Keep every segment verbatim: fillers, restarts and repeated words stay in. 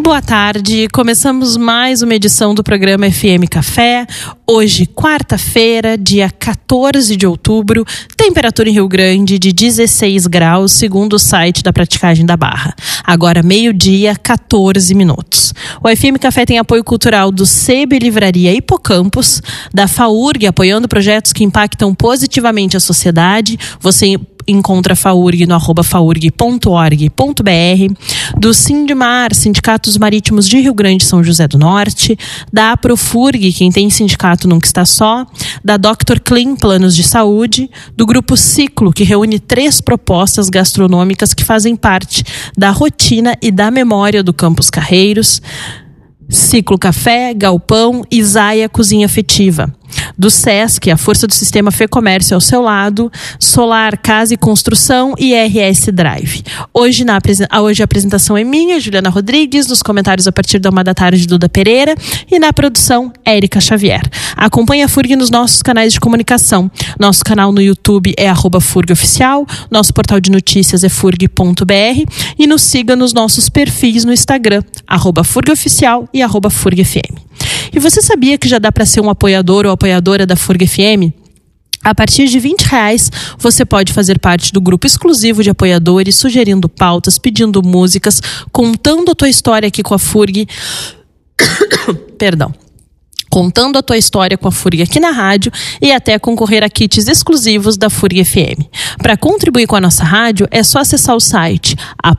Boa tarde, começamos mais uma edição do programa F M Café. Hoje, quarta-feira, dia quatorze de outubro, temperatura em Rio Grande de dezesseis graus, segundo o site da Praticagem da Barra. Agora, meio-dia, quatorze minutos. O F M Café tem apoio cultural do Sebe Livraria Hipocampus, da FAURG, apoiando projetos que impactam positivamente a sociedade. Você encontra a FAURG no arroba faurg ponto org ponto br, do Sindmar, Sindicatos Marítimos de Rio Grande e São José do Norte, da Aprofurg, quem tem sindicato nunca está só, da doutor Clean Planos de Saúde, do Grupo Ciclo, que reúne três propostas gastronômicas que fazem parte da rotina e da memória do Campus Carreiros, Ciclo Café, Galpão e Zaia Cozinha Afetiva. Do SESC, a força do sistema Fê Comércio ao seu lado, Solar Casa e Construção e R S Drive. Hoje, na, hoje a apresentação é minha, Juliana Rodrigues, nos comentários a partir da uma da tarde, Duda Pereira, e na produção, Érica Xavier. Acompanhe a FURG nos nossos canais de comunicação. Nosso canal no YouTube é arroba FURG Oficial, nosso portal de notícias é furg ponto br e nos siga nos nossos perfis no Instagram, arroba FURG Oficial e arroba FURG F M. E você sabia que já dá para ser um apoiador ou apoiadora da FURG F M? A partir de vinte reais, você pode fazer parte do grupo exclusivo de apoiadores, sugerindo pautas, pedindo músicas, contando a tua história aqui com a FURG. Perdão. Contando a tua história com a FURG aqui na rádio e até concorrer a kits exclusivos da FURG F M. Para contribuir com a nossa rádio, é só acessar o site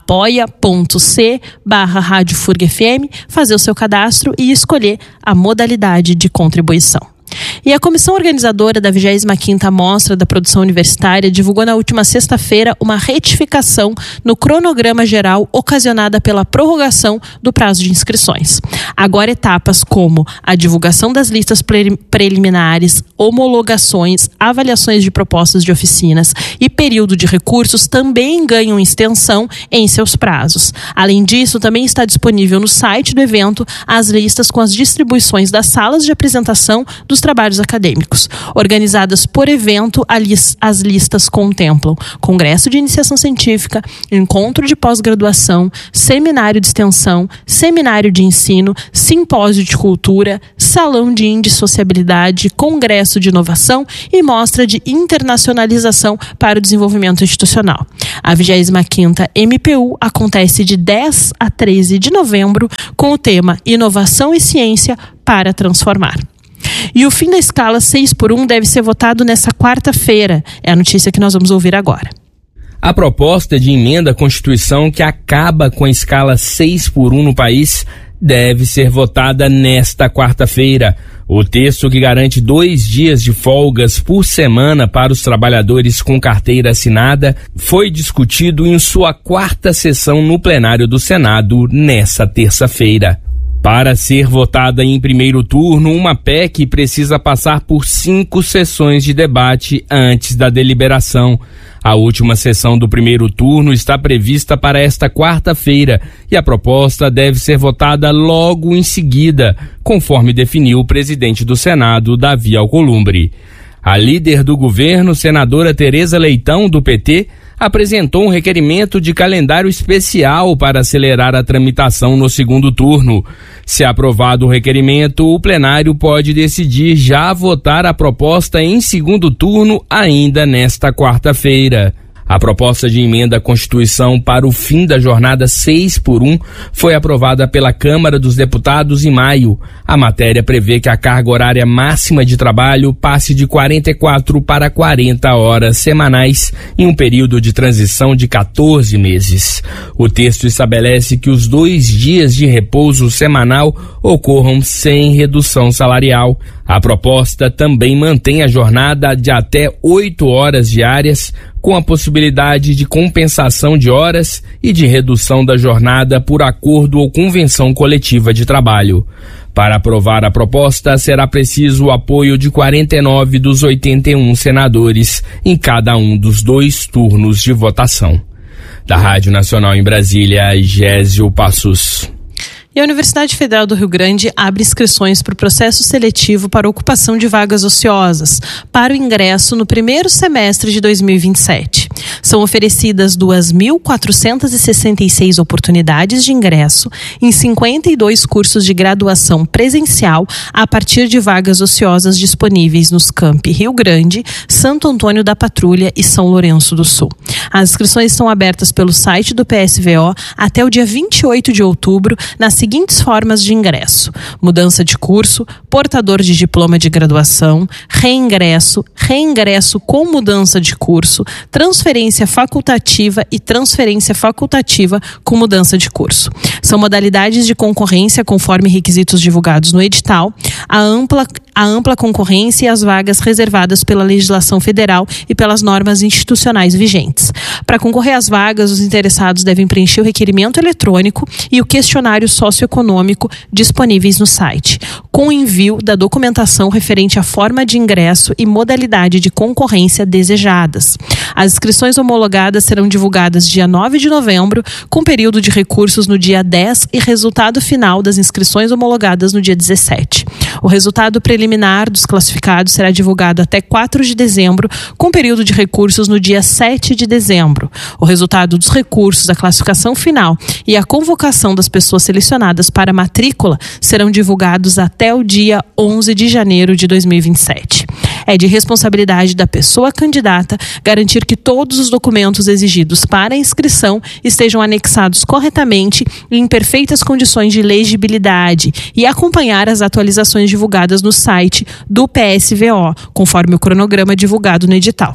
apoia.c barra Rádio FURG F M, fazer o seu cadastro e escolher a modalidade de contribuição. E a comissão organizadora da vigésima quinta Mostra da Produção Universitária divulgou na última sexta-feira uma retificação no cronograma geral ocasionada pela prorrogação do prazo de inscrições. Agora, etapas como a divulgação das listas pre- preliminares, homologações, avaliações de propostas de oficinas e período de recursos também ganham extensão em seus prazos. Além disso, também está disponível no site do evento as listas com as distribuições das salas de apresentação dos trabalhos acadêmicos. Organizadas por evento, as listas contemplam Congresso de Iniciação Científica, Encontro de Pós-Graduação, Seminário de Extensão, Seminário de Ensino, Simpósio de Cultura, Salão de Indissociabilidade, Congresso de Inovação e Mostra de Internacionalização para o Desenvolvimento Institucional. A vigésima quinta M P U acontece de dez a treze de novembro com o tema Inovação e Ciência para Transformar. E o fim da escala seis por um deve ser votado nesta quarta-feira. É a notícia que nós vamos ouvir agora. A proposta de emenda à Constituição que acaba com a escala seis por um no país deve ser votada nesta quarta-feira. O texto, que garante dois dias de folgas por semana para os trabalhadores com carteira assinada, foi discutido em sua quarta sessão no plenário do Senado nesta terça-feira. Para ser votada em primeiro turno, uma P E C precisa passar por cinco sessões de debate antes da deliberação. A última sessão do primeiro turno está prevista para esta quarta-feira e a proposta deve ser votada logo em seguida, conforme definiu o presidente do Senado, Davi Alcolumbre. A líder do governo, senadora Tereza Leitão, do P T, apresentou um requerimento de calendário especial para acelerar a tramitação no segundo turno. Se aprovado o requerimento, o plenário pode decidir já votar a proposta em segundo turno ainda nesta quarta-feira. A proposta de emenda à Constituição para o fim da jornada seis por um foi aprovada pela Câmara dos Deputados em maio. A matéria prevê que a carga horária máxima de trabalho passe de quarenta e quatro para quarenta horas semanais em um período de transição de quatorze meses. O texto estabelece que os dois dias de repouso semanal ocorram sem redução salarial. A proposta também mantém a jornada de até oito horas diárias, com a possibilidade de compensação de horas e de redução da jornada por acordo ou convenção coletiva de trabalho. Para aprovar a proposta, será preciso o apoio de quarenta e nove dos oitenta e um senadores em cada um dos dois turnos de votação. Da Rádio Nacional em Brasília, Gésio Passos. E a Universidade Federal do Rio Grande abre inscrições para o processo seletivo para ocupação de vagas ociosas para o ingresso no primeiro semestre de dois mil e vinte e sete. São oferecidas duas mil quatrocentas e sessenta e seis oportunidades de ingresso em cinquenta e dois cursos de graduação presencial a partir de vagas ociosas disponíveis nos campi Rio Grande, Santo Antônio da Patrulha e São Lourenço do Sul. As inscrições estão abertas pelo site do P S V O até o dia vinte e oito de outubro nas seguintes formas de ingresso: mudança de curso, portador de diploma de graduação, reingresso, reingresso com mudança de curso, transferência facultativa e transferência facultativa com mudança de curso. São modalidades de concorrência conforme requisitos divulgados no edital, a ampla, a ampla concorrência e as vagas reservadas pela legislação federal e pelas normas institucionais vigentes. Para concorrer às vagas, os interessados devem preencher o requerimento eletrônico e o questionário socioeconômico disponíveis no site, com o envio da documentação referente à forma de ingresso e modalidade de concorrência desejadas. As inscrições homologadas serão divulgadas dia nove de novembro, com período de recursos no dia dez e resultado final das inscrições homologadas no dia dezessete. O resultado preliminar dos classificados será divulgado até quatro de dezembro, com período de recursos no dia sete de dezembro. O resultado dos recursos, a classificação final e a convocação das pessoas selecionadas para a matrícula serão divulgados até o dia onze de janeiro de dois mil e vinte e sete. É de responsabilidade da pessoa candidata garantir que todos os documentos exigidos para a inscrição estejam anexados corretamente e em perfeitas condições de legibilidade e acompanhar as atualizações divulgadas no site do P S V O, conforme o cronograma divulgado no edital.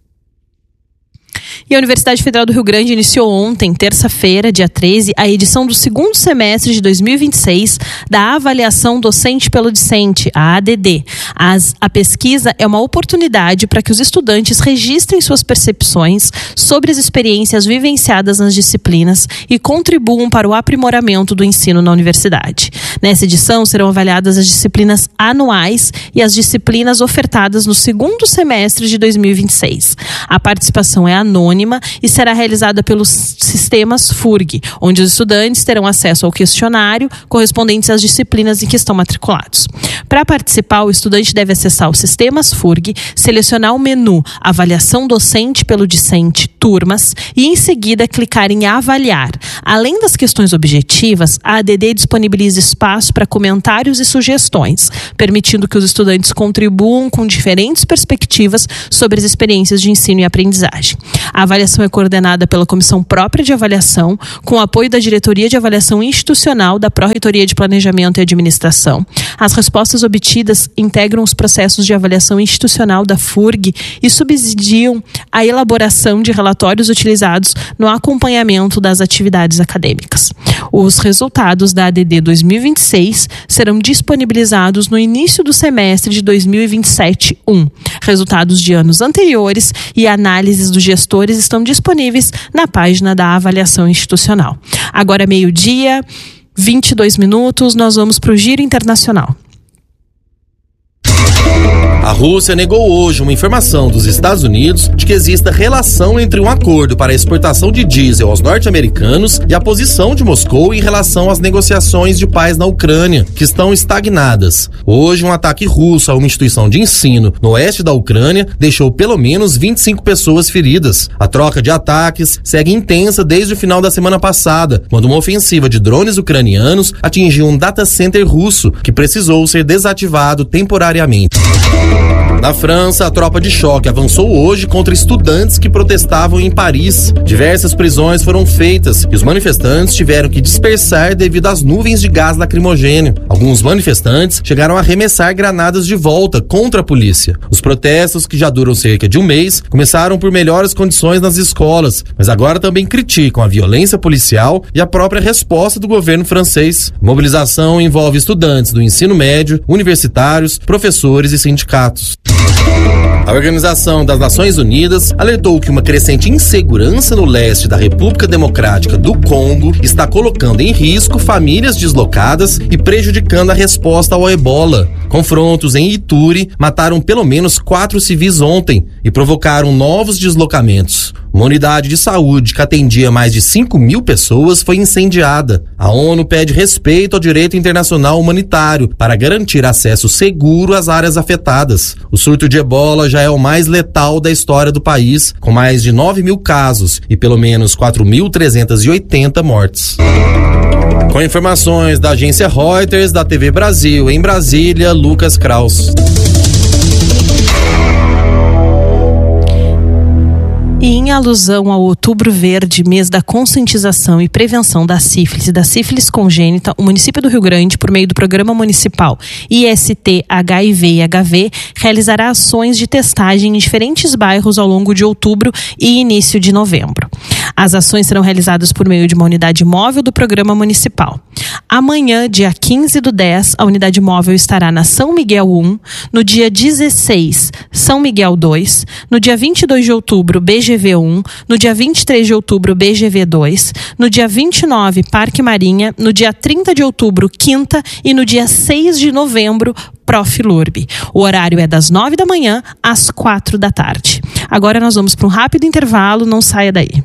E a Universidade Federal do Rio Grande iniciou ontem, terça-feira, dia treze, a edição do segundo semestre de dois mil e vinte e seis da Avaliação Docente pelo Discente, a A D D. As, a pesquisa é uma oportunidade para que os estudantes registrem suas percepções sobre as experiências vivenciadas nas disciplinas e contribuam para o aprimoramento do ensino na universidade. Nessa edição serão avaliadas as disciplinas anuais e as disciplinas ofertadas no segundo semestre de dois mil e vinte e seis. A participação é anônima e será realizada pelos sistemas F U R G, onde os estudantes terão acesso ao questionário correspondentes às disciplinas em que estão matriculados. Para participar, o estudante deve acessar os sistemas F U R G, selecionar o menu Avaliação Docente pelo Discente Turmas e, em seguida, clicar em Avaliar. Além das questões objetivas, a A D D disponibiliza espaço para comentários e sugestões, permitindo que os estudantes contribuam com diferentes perspectivas sobre as experiências de ensino e aprendizagem. A avaliação é coordenada pela Comissão Própria de Avaliação, com o apoio da Diretoria de Avaliação Institucional da Pró-Reitoria de Planejamento e Administração. As respostas obtidas integram os processos de avaliação institucional da F U R G e subsidiam a elaboração de relatórios utilizados no acompanhamento das atividades acadêmicas. Os resultados da A D D dois mil e vinte e seis serão disponibilizados no início do semestre de dois mil e vinte e sete um. Resultados de anos anteriores e análises dos gestores estão disponíveis na página da avaliação institucional. Agora, meio-dia, vinte e dois minutos, nós vamos para o Giro Internacional. A Rússia negou hoje uma informação dos Estados Unidos de que exista relação entre um acordo para a exportação de diesel aos norte-americanos e a posição de Moscou em relação às negociações de paz na Ucrânia, que estão estagnadas. Hoje, um ataque russo a uma instituição de ensino no oeste da Ucrânia deixou pelo menos vinte e cinco pessoas feridas. A troca de ataques segue intensa desde o final da semana passada, quando uma ofensiva de drones ucranianos atingiu um data center russo, que precisou ser desativado temporariamente. Na França, a tropa de choque avançou hoje contra estudantes que protestavam em Paris. Diversas prisões foram feitas e os manifestantes tiveram que dispersar devido às nuvens de gás lacrimogêneo. Alguns manifestantes chegaram a arremessar granadas de volta contra a polícia. Os protestos, que já duram cerca de um mês, começaram por melhores condições nas escolas, mas agora também criticam a violência policial e a própria resposta do governo francês. A mobilização envolve estudantes do ensino médio, universitários, professores e sindicatos. A Organização das Nações Unidas alertou que uma crescente insegurança no leste da República Democrática do Congo está colocando em risco famílias deslocadas e prejudicando a resposta ao ebola. Confrontos em Ituri mataram pelo menos quatro civis ontem e provocaram novos deslocamentos. O Uma unidade de saúde que atendia mais de cinco mil pessoas foi incendiada. A ONU pede respeito ao direito internacional humanitário para garantir acesso seguro às áreas afetadas. O surto de ebola já é o mais letal da história do país, com mais de nove mil casos e pelo menos quatro mil trezentas e oitenta mortes. Com informações da agência Reuters, da T V Brasil, em Brasília, Lucas Kraus. E em alusão ao Outubro Verde, mês da conscientização e prevenção da sífilis e da sífilis congênita, o município do Rio Grande, por meio do Programa Municipal I S T H I V e H V, realizará ações de testagem em diferentes bairros ao longo de outubro e início de novembro. As ações serão realizadas por meio de uma unidade móvel do Programa Municipal. Amanhã, dia quinze do dez, a unidade móvel estará na São Miguel um, no dia dezesseis, São Miguel dois, no dia vinte e dois de outubro, B G V um, no dia vinte e três de outubro, B G V dois, no dia vinte e nove, Parque Marinha, no dia trinta de outubro, Quinta e no dia seis de novembro, Profilurb. O horário é das nove da manhã às quatro da tarde. Agora nós vamos para um rápido intervalo, não saia daí.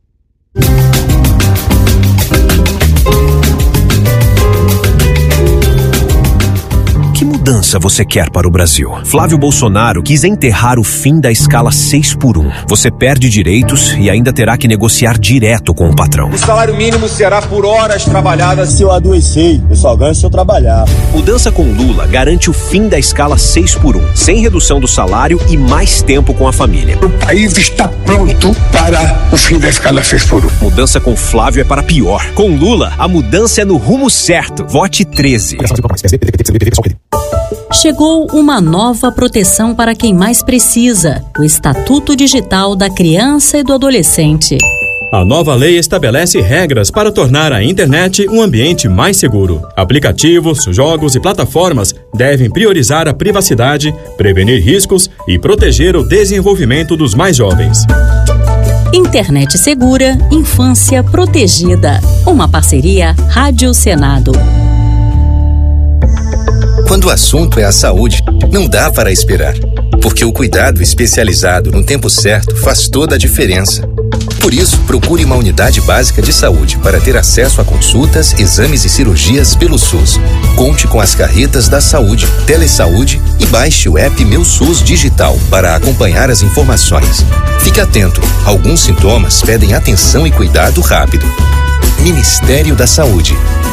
Que mudança você quer para o Brasil? Flávio Bolsonaro quis enterrar o fim da escala seis por um. Você perde direitos e ainda terá que negociar direto com o patrão. O salário mínimo será por horas trabalhadas. Se eu adoecer, eu só ganho se eu trabalhar. Mudança com Lula garante o fim da escala seis por um, sem redução do salário e mais tempo com a família. O país está pronto para o fim da escala seis por um. Mudança com Flávio é para pior. Com Lula, a mudança é no rumo certo. Vote treze. Chegou uma nova proteção para quem mais precisa: o Estatuto Digital da Criança e do Adolescente. A nova lei estabelece regras para tornar a internet um ambiente mais seguro. Aplicativos, jogos e plataformas devem priorizar a privacidade, prevenir riscos e proteger o desenvolvimento dos mais jovens. Internet segura, infância protegida. Uma parceria Rádio Senado. Quando o assunto é a saúde, não dá para esperar, porque o cuidado especializado no tempo certo faz toda a diferença. Por isso, procure uma unidade básica de saúde para ter acesso a consultas, exames e cirurgias pelo SUS. Conte com as carretas da saúde, Telesaúde e baixe o app Meu SUS Digital para acompanhar as informações. Fique atento, alguns sintomas pedem atenção e cuidado rápido. Ministério da Saúde.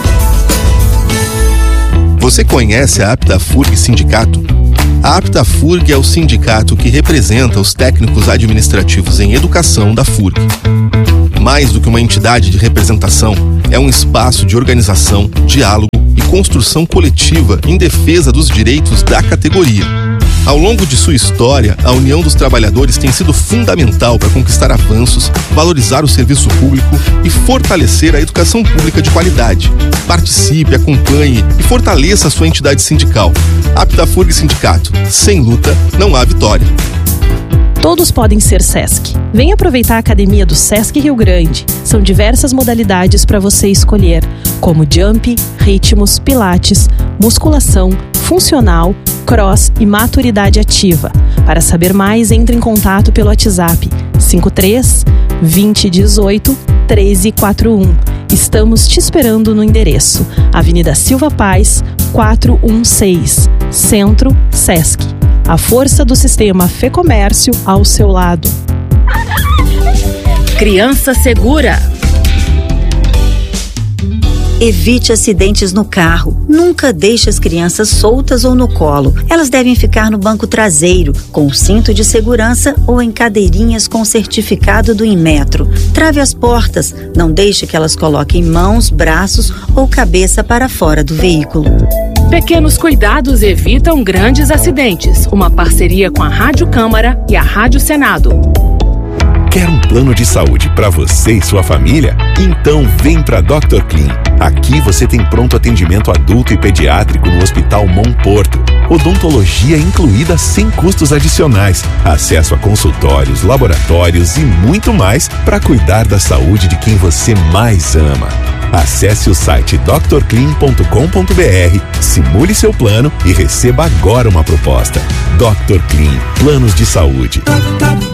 Você conhece a Aptafurg Sindicato? A Aptafurg é o sindicato que representa os técnicos administrativos em educação da F U R G. Mais do que uma entidade de representação, é um espaço de organização, diálogo e construção coletiva em defesa dos direitos da categoria. Ao longo de sua história, a União dos Trabalhadores tem sido fundamental para conquistar avanços, valorizar o serviço público e fortalecer a educação pública de qualidade. Participe, acompanhe e fortaleça a sua entidade sindical. Aptafurg Sindicato. Sem luta, não há vitória. Todos podem ser Sesc. Venha aproveitar a academia do Sesc Rio Grande. São diversas modalidades para você escolher, como jump, ritmos, pilates, musculação, funcional, cross e maturidade ativa. Para saber mais, entre em contato pelo WhatsApp cinco três, vinte, dezoito, treze quarenta e um. Estamos te esperando no endereço Avenida Silva Paz, quatrocentos e dezesseis, Centro, Sesc. A força do sistema Fê Comércio ao seu lado. Criança segura. Evite acidentes no carro. Nunca deixe as crianças soltas ou no colo. Elas devem ficar no banco traseiro, com o cinto de segurança ou em cadeirinhas com certificado do Inmetro. Trave as portas. Não deixe que elas coloquem mãos, braços ou cabeça para fora do veículo. Pequenos cuidados evitam grandes acidentes. Uma parceria com a Rádio Câmara e a Rádio Senado. Quer um plano de saúde para você e sua família? Então vem para doutor Clean. Aqui você tem pronto atendimento adulto e pediátrico no Hospital Monporto. Odontologia incluída sem custos adicionais. Acesso a consultórios, laboratórios e muito mais para cuidar da saúde de quem você mais ama. Acesse o site doutor clean ponto com ponto b r, simule seu plano e receba agora uma proposta. doutor Clean, planos de saúde.